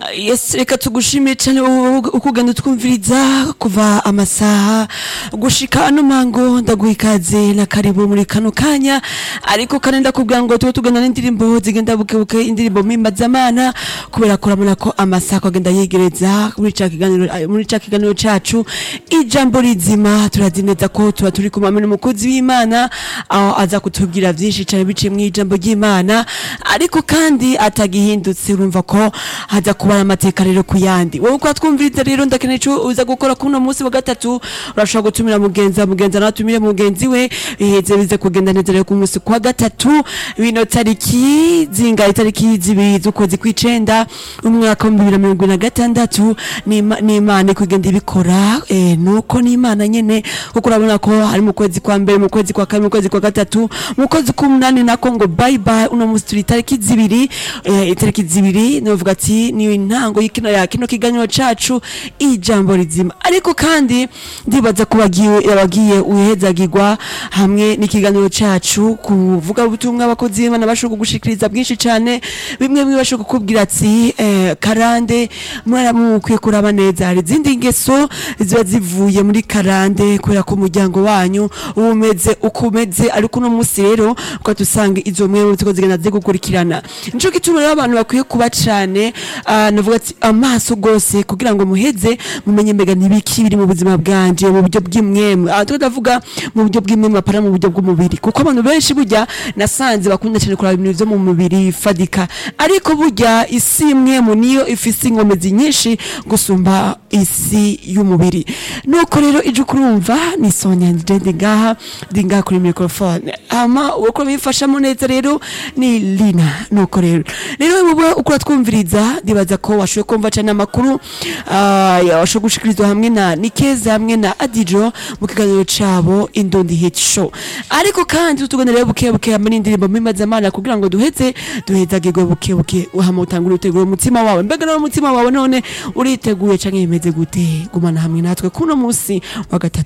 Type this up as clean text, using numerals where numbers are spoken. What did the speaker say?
Yes, reka tugushimire cyane ukugenda twumviriza kuva amasaha gushika ano mango ndaguha ikaze na karibu muri kano kanya ariko kanenda kubwira ngo tuwe tugenda n'indirimbo zigenda bukebuke indirimbo mpimazamana kubera ko urabona ko amasaha agenda yegereza muri ca kiganiro cacu ijambo rizima turazineza ko tuba turi kumwe n'umukozi w'Imana aho aza kutubwira byinshi cyane biciye mu ijambo ry'Imana ariko kandi atagihindutse urumva ko haza kubara amateka rero kuyandi wowe ko twumviriza rero ndakeneye cyo uza gukora kuno munsi wa gatatu urashobora gutumira mugenza natumire mugenzi we iheze bize kugenda neza rero ku munsi kwa gatatu bino tariki zinga itariki zibiri z'ukwezi kw'icenda umwaka wa 2026 ni Imana kugenda ibikora nuko ni Imana nyene kuko urabona ko hari mu kwezi kwa mbere mu kwezi kwa kabiri mu kwezi kwa gatatu mu kwezi k'umunani nako ngo bye bye uno munsi turi itariki zibiri novuga ati ni intango y'ikino kiganiro cacu ijambo rizima ariko kandi ndibaza yabagiye uhezagirwa hamwe n'ikiganiro cacu kuvuga ubutumwa abakozi b'Imana bashobora gushikiriza bwinshi cyane bimwe bashobora kukubwira ati karande mukwiye kuraba neza hari izindi ngeso ziba zivuye muri karande kubera ko umuryango wanyu umeze ukomeze ariko uno munsi rero ko dusanga izo mwe ziko zigenda zigukurikirana nico gituma rero abantu bakwiye kuba cyane navuga ati amaso gose kugira ngo muheze mumenye mbega nibiki biri mu buzima bwanje mu buryo bw'imwemwe tudavuga mu buryo bw'imwemwe apara mu buryo bw'umubiri kuko abantu benshi burya nasanze bakunda cyane kuraba ibintu byo mu mubiri fadika ariko burya isi imwe mu niyo ifise ingomezi nyinshi gusumba isi y'umubiri nuko rero ije kurumva ni Sonia ndinga kuri microphone ama uko bifashamo neza rero ni Lina nuko rero wowe uko twumviriza ndibaza ko washoye kumva cyane amakuru washoye gushikirizwa hamwe na Nikeza hamwe na Adijo mu kiganiro cabo Indondi Hit Show ariko kandi tuganira bukebuke hamwe n'indirimbo mpimazamana kugira ngo duhezagirwe bukebuke uhama utangura utegura umutima wawe mbega no umutima wawe none uriteguye canke imeze gute gumana hamwe natwe kuno munsi wa gatatu